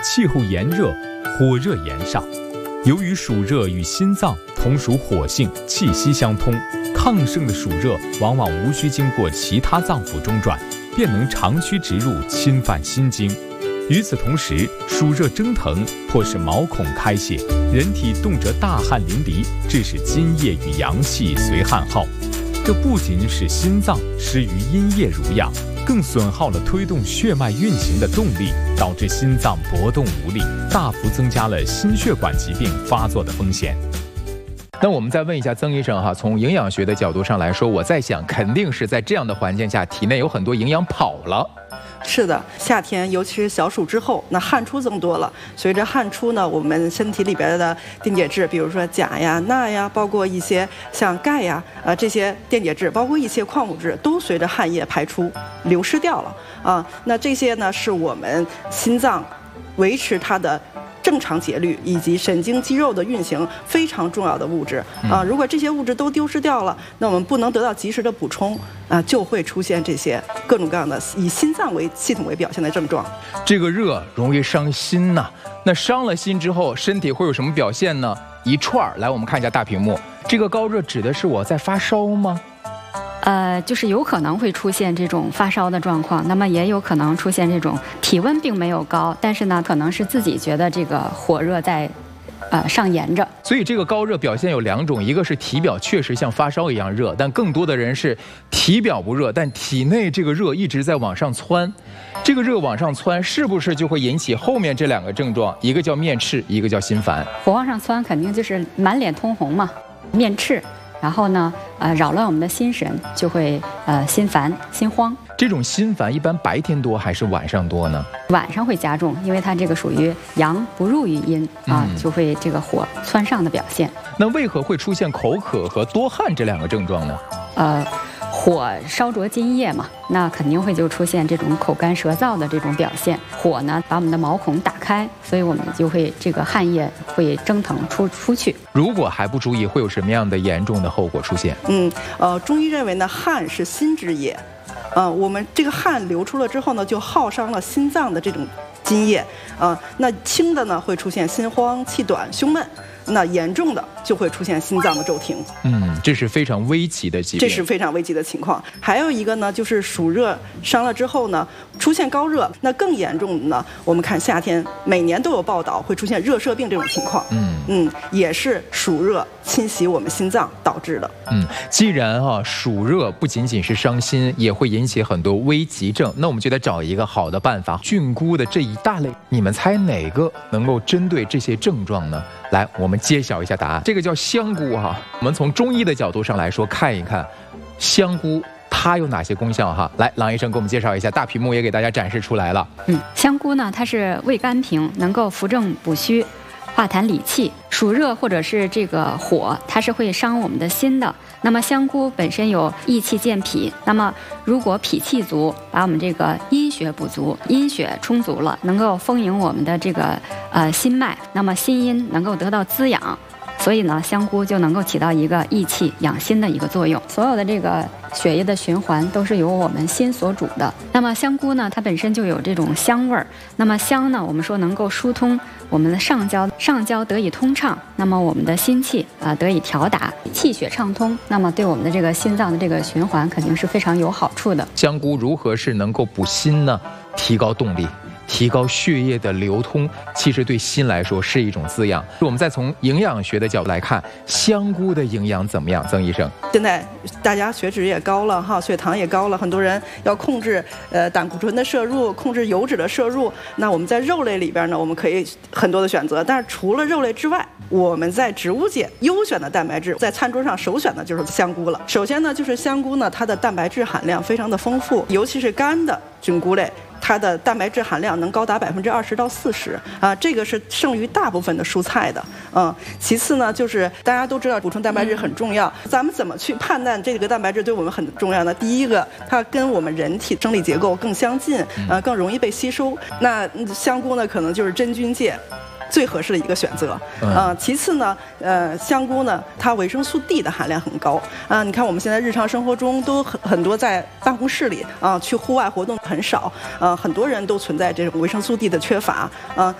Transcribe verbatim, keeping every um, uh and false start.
气候炎热，火热炎上。由于暑热与心脏同属火性，气息相通，亢盛的暑热往往无需经过其他脏腑中转，便能长驱直入，侵犯心经。与此同时，暑热蒸腾，迫使毛孔开泄，人体动辄大汗淋漓，致使津液与阳气随汗耗。这不仅使心脏失于阴液濡养，更损耗了推动血脉运行的动力，导致心脏搏动无力，大幅增加了心血管疾病发作的风险。 那我们再问一下曾医生哈，从营养学的角度上来说，我在想，肯定是在这样的环境下，体内有很多营养跑了。 是的，夏天尤其是小暑之后，那汗出增多了。随着汗出呢，我们身体里边的电解质，比如说钾呀、钠呀，包括一些像钙呀，呃，这些电解质，包括一些矿物质，都随着汗液排出流失掉了啊。那这些呢，是我们心脏维持它的正常节律以及神经肌肉的运行非常重要的物质啊，如果这些物质都丢失掉了，那我们不能得到及时的补充啊，就会出现这些各种各样的以心脏为系统为表现的症状。 这个热容易伤心呐、啊，那伤了心之后，身体会有什么表现呢？一串儿来，我们看一下大屏幕，这个高热指的是我在发烧吗？ 呃，就是有可能会出现这种发烧的状况，那么也有可能出现这种体温并没有高，但是呢，可能是自己觉得这个火热在，呃，上炎着。 所以这个高热表现有两种，一个是体表确实像发烧一样热，但更多的人是体表不热，但体内这个热一直在往上窜。这个热往上窜，是不是就会引起后面这两个症状？一个叫面赤，一个叫心烦。 火往上窜，肯定就是满脸通红嘛，面赤。然后呢，呃，扰乱我们的心神，就会呃心烦、心慌。 这种心烦一般白天多还是晚上多呢？ 晚上会加重，因为它这个属于阳不入于阴啊， 嗯、 就会这个火窜上的表现。 那为何会出现口渴和多汗这两个症状呢？ 呃。火烧灼津液嘛，那肯定会就出现这种口干舌燥的这种表现。火呢，把我们的毛孔打开，所以我们就会这个汗液会蒸腾出出去。 如果还不注意，会有什么样的严重的后果出现？ 嗯，呃，中医认为呢，汗是心之液，呃，我们这个汗流出了之后呢，就耗伤了心脏的这种津液，啊、呃，那轻的呢会出现心慌、气短、胸闷。那严重的就会出现心脏的骤停， 嗯，这是非常危急的疾病， 这是非常危急的情况。还有一个呢，就是暑热伤了之后呢，出现高热，那更严重的呢，我们看夏天每年都有报道会出现热射病这种情况， 嗯嗯，也是暑热侵袭我们心脏导致的。 嗯，既然啊暑热不仅仅是伤心，也会引起很多危急症，那我们就得找一个好的办法。菌菇的这一大类，你们猜哪个能够针对这些症状呢？来，我们揭晓一下答案。这个叫香菇哈，我们从中医的角度上来说，看一看香菇它有哪些功效哈。来，郎医生给我们介绍一下，大屏幕也给大家展示出来了。 嗯，香菇呢，它是味甘平，能够扶正补虚，化痰理气。暑热或者是这个火，它是会伤我们的心的。那么香菇本身有益气健脾，那么如果脾气足，把我们这个阴血补足，阴血充足了，能够丰盈我们的这个呃心脉，那么心阴能够得到滋养。所以呢，香菇就能够起到一个益气养心的一个作用。所有的这个血液的循环都是由我们心所主的。那么香菇呢，它本身就有这种香味儿。那么香呢，我们说能够疏通我们的上焦，上焦得以通畅，那么我们的心气啊、呃、得以调达，气血畅通，那么对我们的这个心脏的这个循环肯定是非常有好处的。 香菇如何是能够补心呢？提高动力。提高血液的流通，其实对心来说是一种滋养。我们再从营养学的角度来看，香菇的营养怎么样？曾医生， 现在大家血脂也高了哈，血糖也高了，很多人要控制呃胆固醇的摄入，控制油脂的摄入。那我们在肉类里边呢，我们可以很多的选择，但是除了肉类之外，我们在植物界优选的蛋白质，在餐桌上首选的就是香菇了。首先呢，就是香菇呢，它的蛋白质含量非常的丰富，尤其是干的菌菇类。它的蛋白质含量能高达百分之二十到四十啊，这个是胜于大部分的蔬菜的。嗯，其次呢，就是大家都知道补充蛋白质很重要，咱们怎么去判断这个蛋白质对我们很重要呢？第一个，它跟我们人体生理结构更相近，呃，更容易被吸收。那香菇呢，可能就是真菌界最合适的一个选择，呃，其次呢，呃，香菇呢，它维生素 D 的含量很高啊、呃。你看我们现在日常生活中都很很多在办公室里啊、呃，去户外活动很少，呃，很多人都存在这种维生素 D 的缺乏啊、呃。